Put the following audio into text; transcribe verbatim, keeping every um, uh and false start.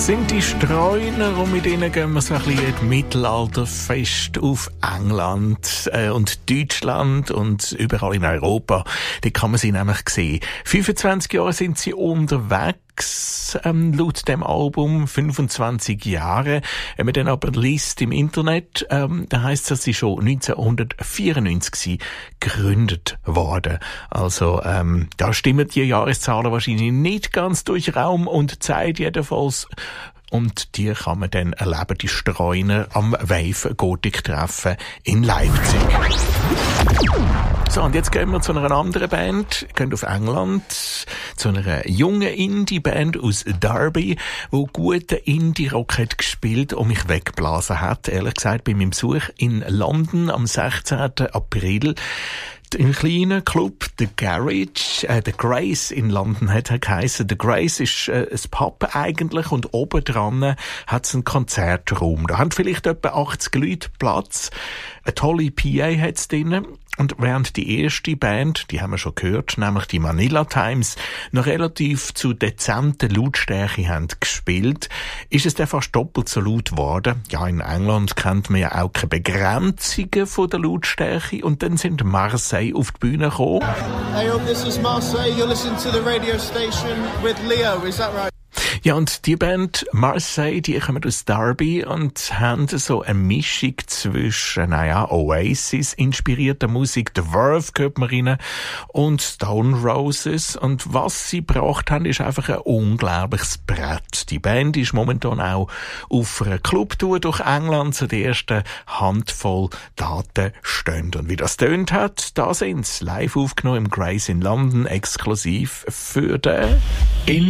Sind die Streuner und mit ihnen gehen wir so ein bisschen in Mittelalterfest auf England äh, und Deutschland und überall in Europa. Da kann man sie nämlich sehen. fünfundzwanzig Jahre sind sie unterwegs, ähm, laut dem Album, fünfundzwanzig Jahre. Wenn man dann aber liest im Internet, ähm, da heisst es, dass sie schon neunzehnhundertvierundneunzig gegründet worden. Also ähm, da stimmen die Jahreszahlen wahrscheinlich nicht ganz durch Raum und Zeit jedenfalls. Und die kann man dann erleben, die Streuner am Wave Gothic Treffen in Leipzig. So, und jetzt gehen wir zu einer anderen Band, gehen auf England, zu einer jungen Indie-Band aus Derby, die guten Indie-Rock hat gespielt und mich weggeblasen hat. Ehrlich gesagt, bei meinem Besuch in London am sechzehnten April. Im kleinen Club, The Garage, äh, The Grace in London hat er geheissen. The Grace ist äh, ein Pub eigentlich und oben dran hat es einen Konzertraum. Da haben vielleicht etwa achtzig Leute Platz. Eine tolle P A hat es drin. Und während die erste Band, die haben wir schon gehört, nämlich die Manila Times, noch relativ zu dezenter Lautstärke haben gespielt, ist es dann fast doppelt so laut geworden. Ja, in England kennt man ja auch keine Begrenzungen von der Lautstärke. Und dann sind Marseille auf die Bühne gekommen. Hey, this is Marseille. You're listening to the radio station with Leo. Is that right? Ja, und die Band Marseille, die kommen aus Derby und haben so eine Mischung zwischen, naja, Oasis inspirierter Musik, The Verve hört man rein, und Stone Roses. Und was sie gebracht haben, ist einfach ein unglaubliches Brett. Die Band ist momentan auch auf einer Clubtour durch England, so die ersten Handvoll Daten stehen. Und wie das tönt hat, da sind sie live aufgenommen im Grace in London, exklusiv für den in